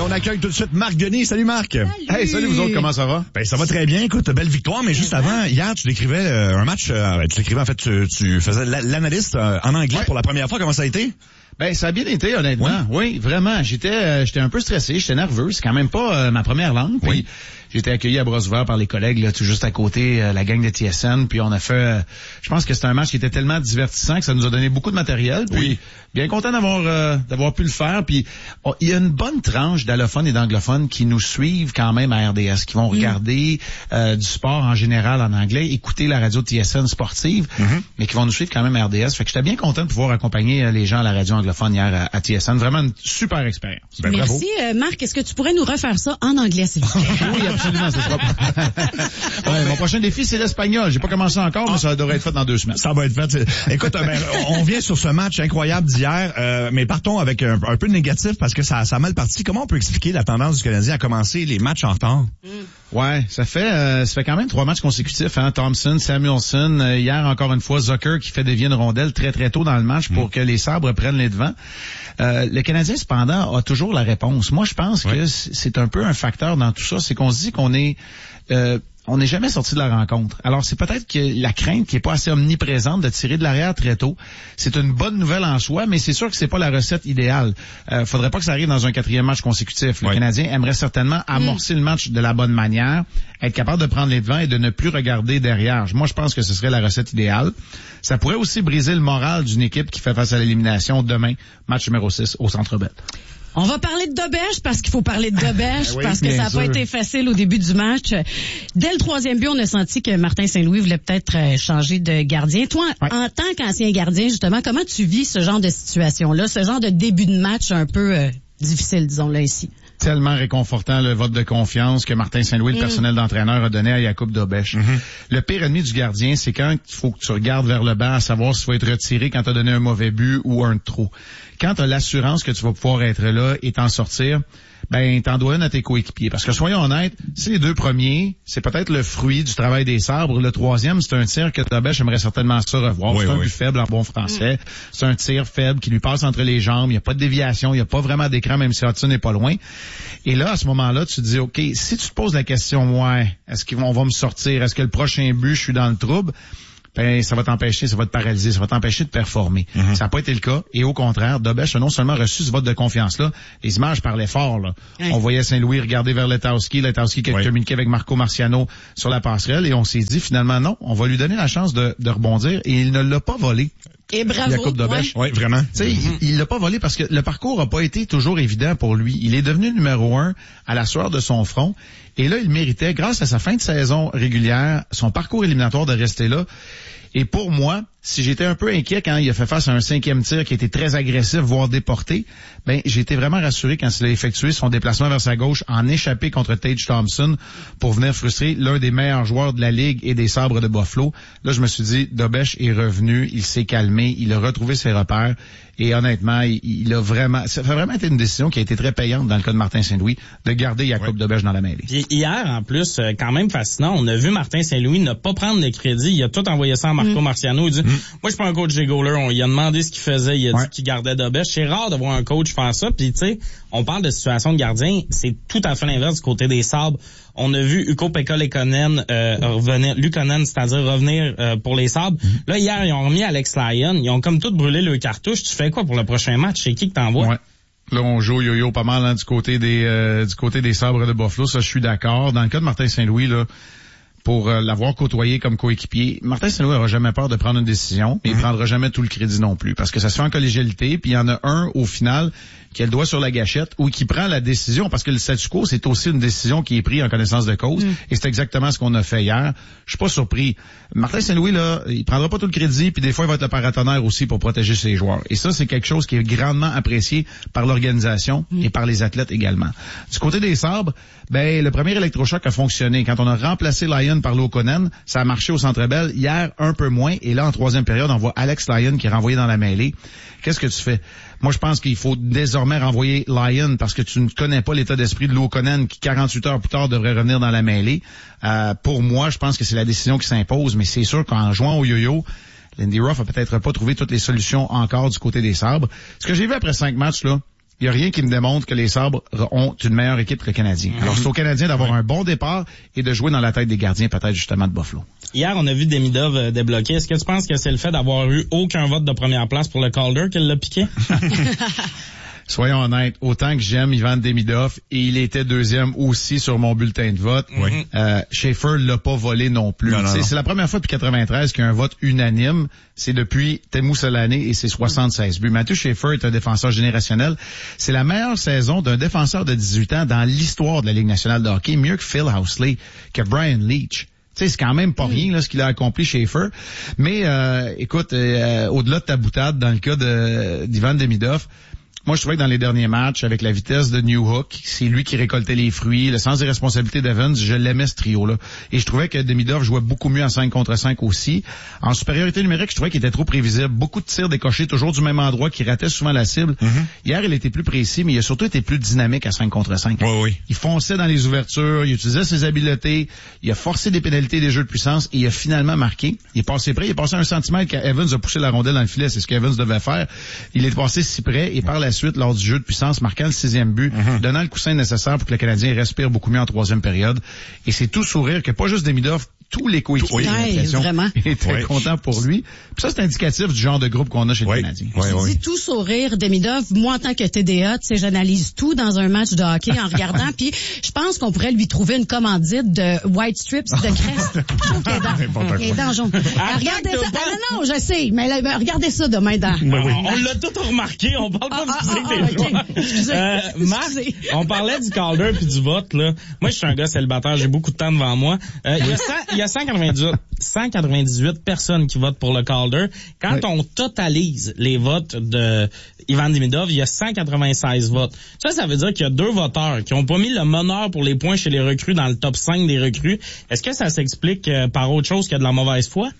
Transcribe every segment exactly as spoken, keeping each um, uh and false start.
On accueille tout de suite Marc Denis. Salut Marc. Salut. Hey, salut vous autres, comment ça va? Ben ça va très bien. Écoute, belle victoire, mais juste avant, hier tu décrivais euh, un match, euh, tu décrivais en fait, tu, tu faisais l'analyste euh, en anglais ouais. pour la première fois. Comment ça a été? Ben ça a bien été honnêtement. Oui, oui vraiment. J'étais euh, j'étais un peu stressé, j'étais nerveux. C'est quand même pas euh, ma première langue. Puis oui. J'ai été accueilli à bras ouverts par les collègues là, tout juste à côté, euh, la gang de T S N. Puis on a fait, euh, je pense que c'était un match qui était tellement divertissant que ça nous a donné beaucoup de matériel. Puis oui. bien content d'avoir euh, d'avoir pu le faire. Puis oh, il y a une bonne tranche d'allophones et d'anglophones qui nous suivent quand même à R D S, qui vont regarder euh, du sport en général en anglais, écouter la radio de T S N sportive, mm-hmm. mais qui vont nous suivre quand même à R D S. Fait que j'étais bien content de pouvoir accompagner euh, les gens à la radio anglophone hier à, à T S N. Vraiment une super expérience. Ben, merci euh, Marc. Est-ce que tu pourrais nous refaire ça en anglais, s'il vous plaît? Oui, absolument. Ce sera ouais, mon prochain défi, c'est l'espagnol. J'ai pas commencé encore, mais ça devrait être fait dans deux semaines. Ça va être fait. Écoute, ben, on vient sur ce match incroyable d'hier, euh, mais partons avec un, un peu de négatif parce que ça, ça a mal parti. Comment on peut expliquer la tendance du Canadien à commencer les matchs en retard? Mm. Ouais, ça fait euh, ça fait quand même trois matchs consécutifs. Hein? Thompson, Samuelson, euh, hier encore une fois Zucker qui fait dévier une rondelle très très tôt dans le match pour mm. que les Sabres prennent les devants. Euh, le Canadien cependant a toujours la réponse. Moi, je pense ouais. que c'est un peu un facteur dans tout ça, c'est qu'on se dit qu'on est Euh, on n'est jamais sorti de la rencontre. Alors, c'est peut-être que la crainte qui est pas assez omniprésente de tirer de l'arrière très tôt. C'est une bonne nouvelle en soi, mais c'est sûr que c'est pas la recette idéale. Euh, faudrait pas que ça arrive dans un quatrième match consécutif. Le ouais. Canadien aimerait certainement amorcer mmh. le match de la bonne manière, être capable de prendre les devants et de ne plus regarder derrière. Moi, je pense que ce serait la recette idéale. Ça pourrait aussi briser le moral d'une équipe qui fait face à l'élimination demain, match numéro six au Centre Bell. On va parler de Dobèche parce qu'il faut parler de Dobèche oui, parce que ça n'a pas été facile au début du match. Dès le troisième but, on a senti que Martin Saint-Louis voulait peut-être changer de gardien. Toi, ouais. en tant qu'ancien gardien, justement, comment tu vis ce genre de situation-là, ce genre de début de match un peu euh, difficile, disons-là ici? Tellement réconfortant le vote de confiance que Martin Saint-Louis, mmh. le personnel d'entraîneur, a donné à Jakub Dobèche. Mmh. Le pire ennemi du gardien, c'est quand il faut que tu regardes vers le banc à savoir s'il faut être retiré quand tu as donné un mauvais but ou un de trop. Quand tu as l'assurance que tu vas pouvoir être là et t'en sortir, ben t'en dois une à tes coéquipiers. Parce que soyons honnêtes, c'est les deux premiers, c'est peut-être le fruit du travail des Sabres. Le troisième, c'est un tir que Dobèche aimerait certainement ça revoir. Oui, c'est oui. un but faible en bon français. Mm. C'est un tir faible qui lui passe entre les jambes. Il n'y a pas de déviation, il n'y a pas vraiment d'écran, même si Hudson n'est pas loin. Et là, à ce moment-là, tu te dis, OK, si tu te poses la question, ouais, est-ce qu'on va me sortir? Est-ce que le prochain but, je suis dans le trouble? Ben, ça va t'empêcher, ça va te paralyser, ça va t'empêcher de performer. Mm-hmm. Ça n'a pas été le cas. Et au contraire, Dobèche a non seulement reçu ce vote de confiance-là, les images parlaient fort, là. Oui. On voyait Saint-Louis regarder vers Letowski, Letowski qui a oui. communiqué avec Marco Marciano sur la passerelle, et on s'est dit, finalement, non, on va lui donner la chance de, de rebondir, et il ne l'a pas volé. Et bravo. Jakub Dobèche. Oui, ouais, vraiment. Tu sais, mm-hmm. il l'a pas volé parce que le parcours a pas été toujours évident pour lui. Il est devenu numéro un à la sueur de son front. Et là, il méritait, grâce à sa fin de saison régulière, son parcours éliminatoire de rester là. Et pour moi, si j'étais un peu inquiet quand il a fait face à un cinquième tir qui était très agressif, voire déporté, ben j'ai été vraiment rassuré quand il a effectué son déplacement vers sa gauche en échappé contre Tage Thompson pour venir frustrer l'un des meilleurs joueurs de la Ligue et des Sabres de Buffalo. Là, je me suis dit, Dobèche est revenu, il s'est calmé, il a retrouvé ses repères et honnêtement, il, il a vraiment, ça a vraiment été une décision qui a été très payante dans le cas de Martin Saint-Louis de garder Jakub ouais. Dobèche dans la mêlée. Puis hier, en plus, quand même fascinant, on a vu Martin Saint-Louis ne pas prendre de crédit, il a tout envoyé ça à Marco mmh. Marciano, il dit, mmh. moi je suis pas un coach des goalers, on lui a demandé ce qu'il faisait, il a ouais. dit qu'il gardait Dobèche. C'est rare de voir un coach faire ça, puis tu sais, on parle de situation de gardien, c'est tout à fait l'inverse du côté des Sabres. On a vu Ukko-Pekka Luukkonen euh, revenir, Luukkonen, c'est-à-dire revenir euh, pour les Sabres. Mm-hmm. Là, hier, ils ont remis Alex Lyon. Ils ont comme tout brûlé le cartouche. Tu fais quoi pour le prochain match? C'est qui que t'envoies? Ouais. Là, on joue yo-yo pas mal hein, du côté des euh, du côté des Sabres de Buffalo. Ça, je suis d'accord. Dans le cas de Martin Saint-Louis, là, pour euh, l'avoir côtoyé comme coéquipier, Martin Saint-Louis n'aura jamais peur de prendre une décision, mais mm-hmm. il prendra jamais tout le crédit non plus, parce que ça se fait en collégialité, puis il y en a un, au final, qui a le doigt sur la gâchette ou qui prend la décision, parce que le statu quo, c'est aussi une décision qui est prise en connaissance de cause, mm. et c'est exactement ce qu'on a fait hier. Je suis pas surpris. Martin Saint-Louis, là, il prendra pas tout le crédit, puis des fois, il va être le paratonnerre aussi pour protéger ses joueurs. Et ça, c'est quelque chose qui est grandement apprécié par l'organisation mm. et par les athlètes également. Du côté des Sabres, ben, le premier électrochoc a fonctionné. Quand on a remplacé Lyon par Luukkonen, ça a marché au Centre Bell. Hier, un peu moins. Et là, en troisième période, on voit Alex Lyon qui est renvoyé dans la mêlée. Qu'est-ce que tu fais? Moi, je pense qu'il faut désormais renvoyer Lyon parce que tu ne connais pas l'état d'esprit de Luukkonen qui, quarante-huit heures plus tard, devrait revenir dans la mêlée. Euh, pour moi, je pense que c'est la décision qui s'impose, mais c'est sûr qu'en jouant au yo-yo, Lindy Ruff a peut-être pas trouvé toutes les solutions encore du côté des Sabres. Ce que j'ai vu après cinq matchs, là, il y a rien qui me démontre que les Sabres ont une meilleure équipe que le Canadien. Alors, c'est aux Canadiens d'avoir un bon départ et de jouer dans la tête des gardiens, peut-être justement de Buffalo. Hier, on a vu Demidov euh, débloquer. Est-ce que tu penses que c'est le fait d'avoir eu aucun vote de première place pour le Calder qui l'a piqué? Soyons honnêtes, autant que j'aime Ivan Demidov, et il était deuxième aussi sur mon bulletin de vote, oui. euh, Schaefer l'a pas volé non plus. Non, non, c'est, non. c'est la première fois depuis quatre-vingt-treize qu'il y a un vote unanime. C'est depuis Teemu Selanne et ses soixante-seize buts. Matthew Schaefer est un défenseur générationnel. C'est la meilleure saison d'un défenseur de dix-huit ans dans l'histoire de la Ligue nationale de hockey, mieux que Phil Housley, que Brian Leach. Tu sais, c'est quand même pas rien là, ce qu'il a accompli Schaefer. Mais euh, écoute, euh, au-delà de ta boutade, dans le cas de d'Ivan Demidov, moi, je trouvais que dans les derniers matchs, avec la vitesse de Newhook, c'est lui qui récoltait les fruits, le sens des responsabilités d'Evans, je l'aimais ce trio-là. Et je trouvais que Demidov jouait beaucoup mieux en cinq contre cinq aussi. En supériorité numérique, je trouvais qu'il était trop prévisible. Beaucoup de tirs décochés, toujours du même endroit, qui rataient souvent la cible. Mm-hmm. Hier, il était plus précis, mais il a surtout été plus dynamique à cinq contre cinq. Oui, oui. Il fonçait dans les ouvertures, il utilisait ses habiletés, il a forcé des pénalités des jeux de puissance et il a finalement marqué. Il est passé près, il est passé un centimètre quand Evans a poussé la rondelle dans le filet, c'est ce qu'Evans devait faire. Il est passé si près et par la suite, lors du jeu de puissance, marquant le sixième but, mm-hmm. donnant le coussin nécessaire pour que le Canadien respire beaucoup mieux en troisième période. Et c'est tout sourire que pas juste Demidov, tous les coéquipiers oui, étaient oui. contents pour lui. Puis ça, c'est indicatif du genre de groupe qu'on a chez oui. le Canadien. Oui, tu oui. dis tout sourire, Demidov. Moi, en tant que T D A, tu sais, j'analyse tout dans un match de hockey en regardant. Puis je pense qu'on pourrait lui trouver une commandite de white strips de crest. Et dans jaune. Regardez ça. Ah, non, non, je sais. Mais là, regardez ça demain dans. Oui, oui. On l'a tout remarqué. On parle pas ah, du physique ah, des ah, joueurs. okay. Excusez. Euh, Marc, on parlait du Calder puis du vote, là. Moi, je suis un gars célibataire. J'ai beaucoup de temps devant moi. Euh, il y a cent, il y a cent quatre-vingt-dix-huit cent quatre-vingt-dix-huit personnes qui votent pour le Calder. Quand oui. on totalise les votes de Ivan Demidov, il y a cent quatre-vingt-seize votes. Ça, ça veut dire qu'il y a deux voteurs qui ont pas mis le meneur pour les points chez les recrues dans le top cinq des recrues. Est-ce que ça s'explique euh, par autre chose que de la mauvaise foi?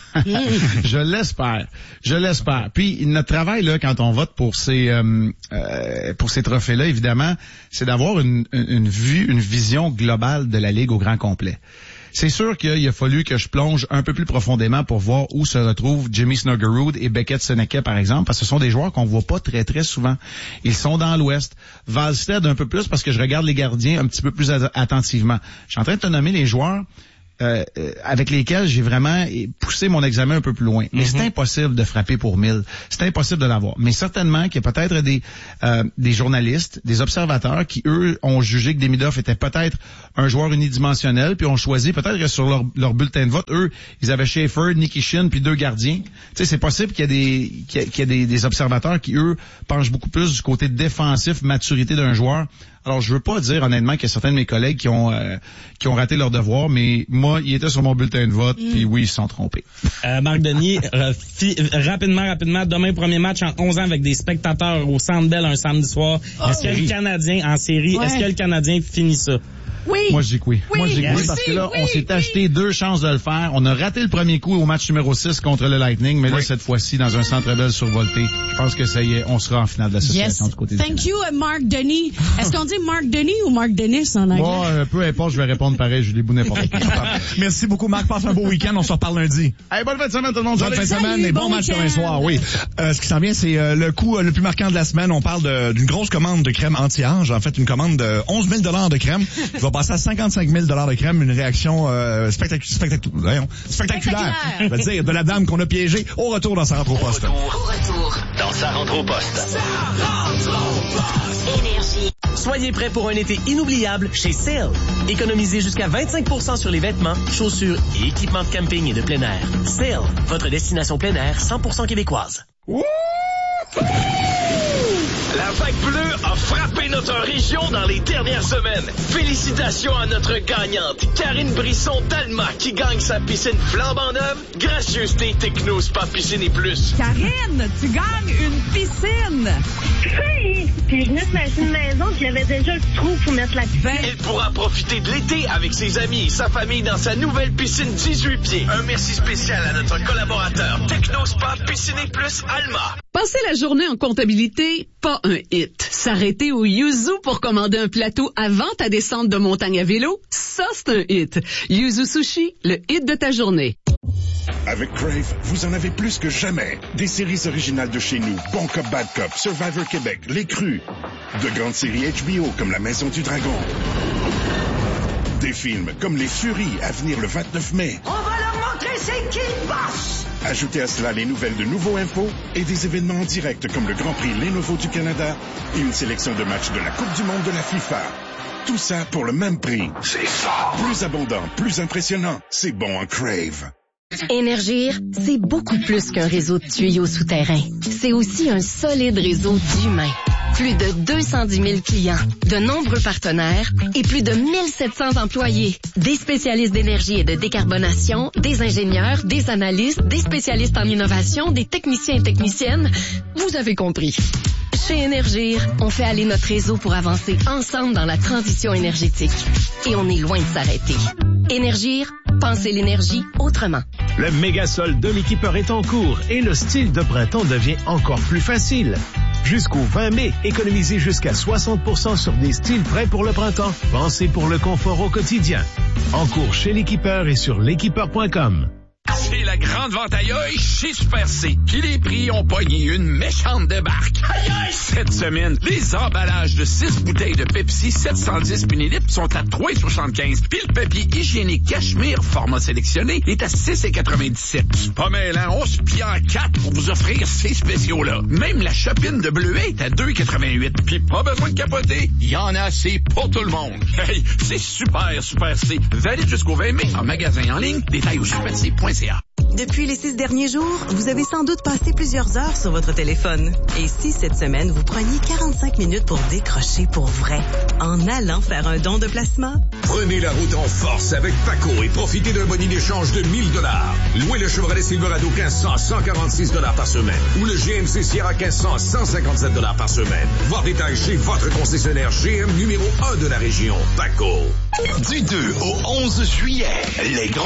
Je l'espère. Je l'espère. Puis notre travail là, quand on vote pour ces euh, euh, pour ces trophées-là, évidemment, c'est d'avoir une, une, une vue, une vision globale de la Ligue au grand complet. C'est sûr qu'il a fallu que je plonge un peu plus profondément pour voir où se retrouvent Jimmy Snuggerud et Beckett Seneke, par exemple, parce que ce sont des joueurs qu'on voit pas très, très souvent. Ils sont dans l'Ouest. Wallstedt un peu plus parce que je regarde les gardiens un petit peu plus attentivement. Je suis en train de te nommer les joueurs Euh, euh, avec lesquels j'ai vraiment poussé mon examen un peu plus loin. Mais mm-hmm. c'est impossible de frapper pour mille. C'est impossible de l'avoir. Mais certainement qu'il y a peut-être des euh, des journalistes, des observateurs qui, eux, ont jugé que Demidov était peut-être un joueur unidimensionnel, puis ont choisi peut-être que sur leur, leur bulletin de vote, eux, ils avaient Schaefer, Nikishin, puis deux gardiens. Tu sais, c'est possible qu'il y a des qu'il y a, qu'il y a des, des observateurs qui, eux, penchent beaucoup plus du côté défensif, maturité d'un joueur. Alors, je veux pas dire honnêtement qu'il y a certains de mes collègues qui ont euh, qui ont raté leur devoir, mais moi, ils étaient sur mon bulletin de vote, mm. puis oui, ils se sont trompés. Euh, Marc Denis, euh, fi- rapidement, rapidement, demain, premier match en onze ans avec des spectateurs au Centre Bell un samedi soir. Oh, est-ce oui. que le Canadien, en série, ouais. est-ce que le Canadien finit ça? Oui. Moi, je dis que oui. oui. Moi, je dis que oui, parce que là, oui, on s'est oui. acheté deux chances de le faire. On a raté le premier coup au match numéro six contre le Lightning, mais oui. là, cette fois-ci, dans un Centre Bell survolté, je pense que ça y est, on sera en finale de l'association yes. du côté Thank du you, Marc Denis. Est-ce qu'on dit Marc Denis ou Marc Denis en anglais? Bon, euh, peu importe, je vais répondre pareil, je les boue n'importe quoi. Merci beaucoup, Marc. Passe un beau week-end. On se reparle lundi. Hey, bonne fin de semaine, tout le monde. Bonne fin de semaine et bon, bon match demain soir, oui. Euh, ce qui s'en vient, c'est euh, le coup euh, le plus marquant de la semaine. On parle de, d'une grosse commande de crème anti-âge. En fait, une commande de onze mille dollars de crème qui va passer à cinquante-cinq mille dollars de crème. Une réaction euh, spectac- spectac- spectaculaire, spectaculaire. Je veux dire, de la dame qu'on a piégée au retour dans sa rentre au poste. Au retour, au retour dans sa rentre au poste. Sa rentre au poste. Énergie. Soyez prêts pour un été inoubliable chez Sale. Économisez jusqu'à vingt-cinq pour cent sur les vêtements, chaussures et équipements de camping et de plein air. Sale, votre destination plein air cent pour cent québécoise. Wouhou! La vague bleue a frappé notre région dans les dernières semaines. Félicitations à notre gagnante, Karine Brisson-Talma, qui gagne sa piscine flambant neuve. Gracieuseté Techno Spa Piscine et Plus. Karine, tu gagnes une piscine! Oui! Puis je venais de m'acheter une maison, puis il y avait déjà le trou pour mettre la piscine. Elle pourra profiter de l'été avec ses amis et sa famille dans sa nouvelle piscine dix-huit pieds. Un merci spécial à notre collaborateur, Techno Spa Piscine et Plus Alma. Passer la journée en comptabilité, pas un hit. S'arrêter au Yuzu pour commander un plateau avant ta descente de montagne à vélo, ça c'est un hit. Yuzu Sushi, le hit de ta journée. Avec Crave, vous en avez plus que jamais. Des séries originales de chez nous, Bon Cop, Bad Cop, Survivor Québec, Les Crus. De grandes séries H B O comme La Maison du Dragon. Des films comme Les Furies à venir le vingt-neuf mai. On va leur montrer c'est qui le boss! Ajoutez à cela les nouvelles de Nouveau Info et des événements en direct comme le Grand Prix Lenovo du Canada et une sélection de matchs de la Coupe du Monde de la FIFA. Tout ça pour le même prix. C'est ça! Plus abondant, plus impressionnant. C'est bon en Crave. Énergir, c'est beaucoup plus qu'un réseau de tuyaux souterrains. C'est aussi un solide réseau d'humains. Plus de deux cent dix mille clients, de nombreux partenaires et plus de mille sept cents employés. Des spécialistes d'énergie et de décarbonation, des ingénieurs, des analystes, des spécialistes en innovation, des techniciens et techniciennes. Vous avez compris. Chez Énergir, on fait aller notre réseau pour avancer ensemble dans la transition énergétique. Et on est loin de s'arrêter. Énergir, pensez l'énergie autrement. Le méga solde de l'équipeur est en cours et le style de printemps devient encore plus facile. Jusqu'au vingt mai, économisez jusqu'à soixante pour cent sur des styles prêts pour le printemps. Pensez pour le confort au quotidien. En cours chez l'équipeur et sur l'équipeur point com. C'est la grande vente aïe chez Super C. Puis les prix ont pogné une méchante débarque. Aïe aïe! Cette semaine, les emballages de six bouteilles de Pepsi sept cent dix millilitres sont à trois soixante-quinze. Puis le papier hygiénique Cachemire, format sélectionné, est à six quatre-vingt-dix-sept. C'est pas mêlant, on se plie en quatre pour vous offrir ces spéciaux-là. Même la chopine de Bleuet est à deux quatre-vingt-huit. Puis pas besoin de capoter, il y en a assez pour tout le monde. Hey, c'est super, Super C. Valide jusqu'au vingt mai en magasin en ligne. Détails au super c point c a. Depuis les six derniers jours, vous avez sans doute passé plusieurs heures sur votre téléphone. Et si cette semaine, vous preniez quarante-cinq minutes pour décrocher pour vrai, en allant faire un don de placement? Prenez la route en force avec Paco et profitez d'un bonus d'échange de mille dollars. Louez le Chevrolet Silverado quinze cents à cent quarante-six dollars par semaine ou le G M C Sierra quinze cents à cent cinquante-sept dollars par semaine. Voir détails chez votre concessionnaire G M numéro un de la région. Paco. Du deux au onze juillet, les grands